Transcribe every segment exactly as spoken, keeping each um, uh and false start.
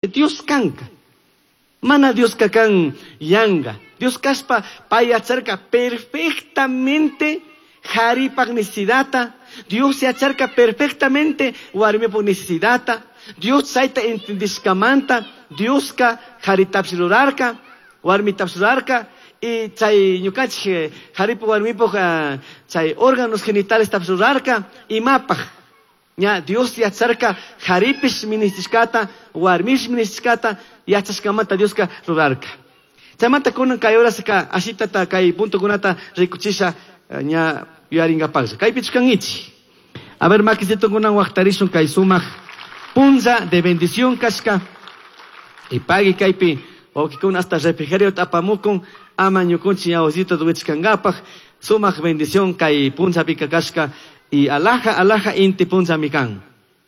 Dios canca. Mana Dios kakan yanga. Dios kaspa payacharka perfectamente jaripak necesidata. Dios se acharca perfectamente warmipo necesidata. Dios saita entendiskamanta. Dios ka jaritapsilurarka. Warmitapsilurarka. Y chay ñukanchik jaripo warmipo chay órganos genitales tapsilurarka. Y mapaj. Ya Dios yacharka jaripish ministishkata. Warmish ministishkata. Yachaskamanta Dios ka rurarka. Chamanta kunan kay oras ka asitata kay punto kunata rikuchisha nya yuaringapagsa. Kay pichkangichi. A ver, makisito kunan waktarishun kay sumak punza de bendición kaska. Y pagi kaypi o kikun hasta refrigerio tapamukun ama ñukunchi yaosito duichkangapaj sumak bendición kay punza pikakaska y alaja alaja inti punza mikan.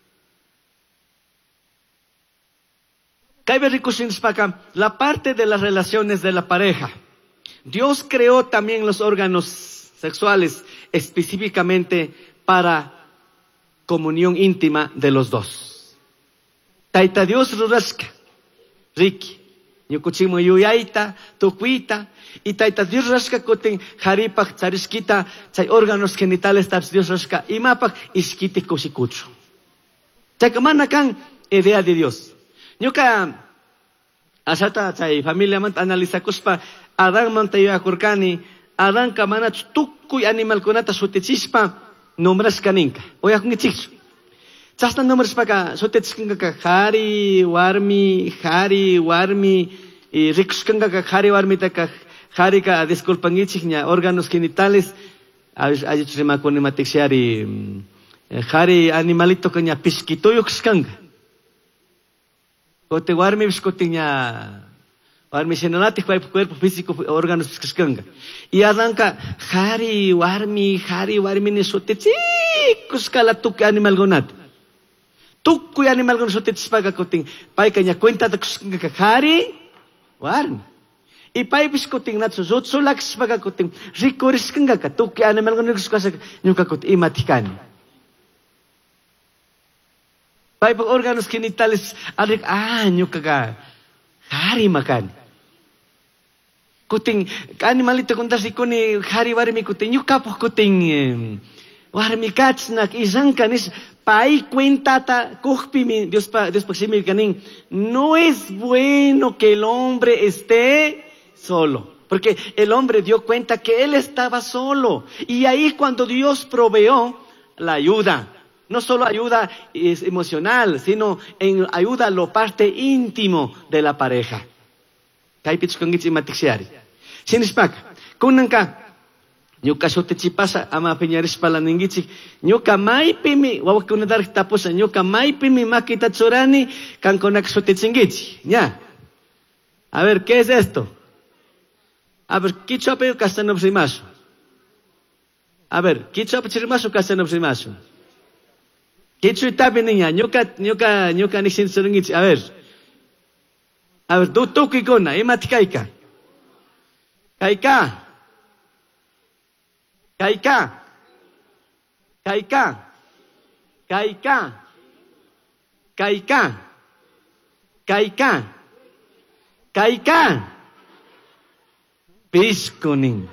La parte de las relaciones de la pareja. Dios creó también los órganos sexuales específicamente para comunión íntima de los dos. Taita Dios rurasca, Riki, ñukuchimo yuyaita, tukuita, y taita Dios rasca koten jaripak chariskita, chay órganos genitales taps Dios rasca, y mapak iskiti koshikucho. Chakamana kan idea de Dios. Ñuka asata chay familia manta analizakuspa Adán manta yuyakurkani Adán kamana tukuy animal kunata sutichispa nombrasqa ninka uyakunkichikchu chasna nombrashpaka sutichishkankaka qhari warmi qhari warmi y rikushkankaka qhari warmitaka qharika disculpankichik ña órganos genitales allichu rimakuni matikshiari qhari animalito ña pishkituyuq kashkanka. Kote warmi bishkotiña warmi shenanati cuerpo físico órganos kashkanga. Y adanka jari warmi jari warmi ni sotichikos kala tuki animal gonat. Tukuy animal gon sotichpaga kotin paika ña cuenta de kashkanga jari warmi. Y pai bishkotin natsu zotsulak spaga kotin rikoriskanga ka tuki animal gon kashkasa ñuka kot imatikani. Hay órganos genitales, ah, ñukaga, hari makan. Kuting, animalito kuntas ikuni hari warmi kuting, ñukapo kuting, warmi kachnak, isang kanis, pai cuentata, kuhpimi, Dios pa, Dios pa simil kanin, no es bueno que el hombre esté solo. Porque el hombre dio cuenta que él estaba solo. Y ahí cuando Dios proveó la ayuda. No solo ayuda emocional, sino en ayuda a lo parte íntimo de la pareja. Kaipich kongichi matixiari. Sinispak, kunanka, ñuka sotechipasa ama peñaris palanengichi, ñuka maipimi, wawakunadar taposa, ñuka maipimi makita chorani, kankonak sotechingichi. Ya. A ver, ¿qué es esto? A ver, ¿kichope castanobsimaso? A ver, ¿kichope chirimaso castanobsimaso? Kichu tapi niña, ñuka, ñuka, ñuka nixin surungichi. A ver. A ver, tú, tú, kikona, imati kaika. Kaika. Kaika. Kaika. Kaika. Kaika. Kaika. Kaika. Piskunin.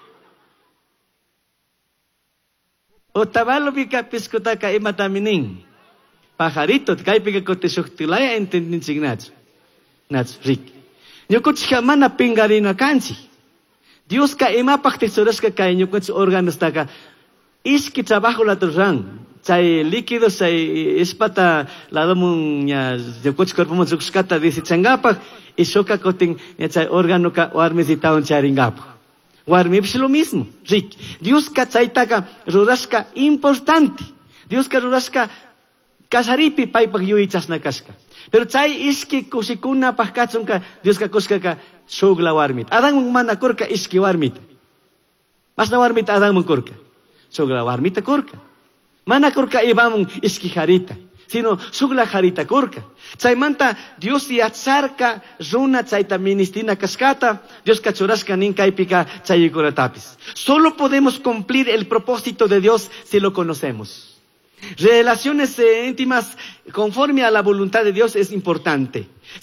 Otavalo pika piskutaka imataminin. Pajarito, kay pika kotesuktilaya entendin signats. Nats rik. Ñukuchika mana pingarina kanchi. Dios ka imapak tesoraska kay ñukuch órganos taka. Iski trabajo la turran. Chay líquidos, chay espata la domun ya ñukuch cuerpo mo zukuskata dice changapak. Isoka kotin chay órgano ka warmesitaon charingapak. Warmipsh lo mismo, Rick. Dios ka tsaitaka rurashka importante. Dios ka rurashka kasaripi paipak yuichas na kaska. Pero tsay iski kusikuna pahkatsun ka Dios ka kuska ka shugla warmit. Adang mong mana kurka iski warmit. Mas na warmit adang mong kurka. Shugla warmit kurka. Mana kurka iba mong iski harita. Sino sugla harita kurka. Tsay manta Dios yatsarka runa tsayta ministina kaskata. Dios kachurashka ninka ipika tsayikuratapis. Solo podemos cumplir el propósito de Dios si lo conocemos. Relaciones eh, íntimas conforme a la voluntad de Dios es importante.